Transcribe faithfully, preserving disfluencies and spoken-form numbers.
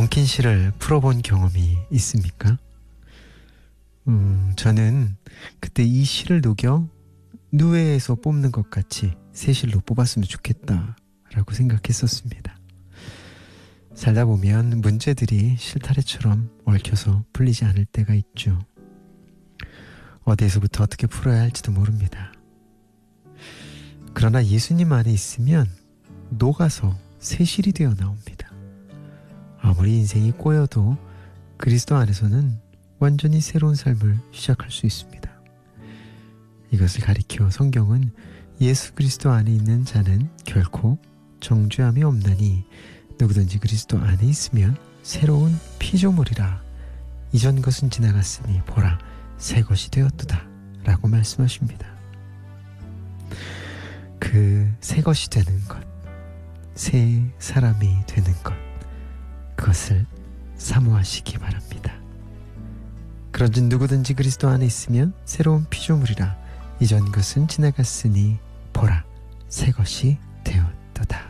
엉킨 실을 풀어본 경험이 있습니까? 음, 저는 그때 이 실을 녹여 누에에서 뽑는 것 같이 새 실로 뽑았으면 좋겠다라고 생각했었습니다. 살다 보면 문제들이 실타래처럼 얽혀서 풀리지 않을 때가 있죠. 어디에서부터 어떻게 풀어야 할지도 모릅니다. 그러나 예수님 안에 있으면 녹아서 새 실이 되어 나옵니다. 아무리 인생이 꼬여도 그리스도 안에서는 완전히 새로운 삶을 시작할 수 있습니다. 이것을 가리켜 성경은 예수 그리스도 안에 있는 자는 결코 정죄함이 없나니 누구든지 그리스도 안에 있으면 새로운 피조물이라 이전 것은 지나갔으니 보라 새 것이 되었도다 라고 말씀하십니다. 그 새 것이 되는 것, 새 사람이 되는 것, 그것을 사모하시기 바랍니다. 그런즉 누구든지 그리스도 안에 있으면 새로운 피조물이라 이전 것은 지나갔으니 보라 새 것이 되었도다.